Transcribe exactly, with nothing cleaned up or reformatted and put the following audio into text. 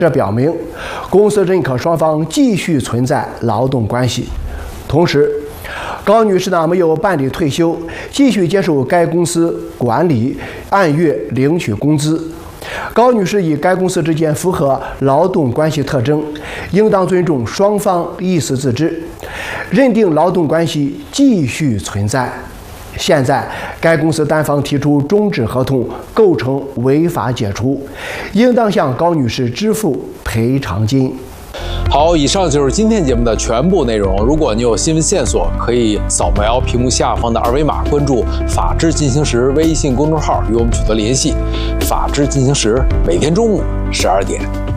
这表明公司认可双方继续存在劳动关系。同时，高女士呢没有办理退休，继续接受该公司管理，按月领取工资。高女士与该公司之间符合劳动关系特征，应当尊重双方意思自治，认定劳动关系继续存在。现在，该公司单方提出终止合同，构成违法解除，应当向高女士支付赔偿金。 好，以上就是今天节目的全部内容。如果你有新闻线索，可以扫描屏幕下方的二维码，关注“法治进行时”微信公众号与我们取得联系。法治进行时，每天中午十二点。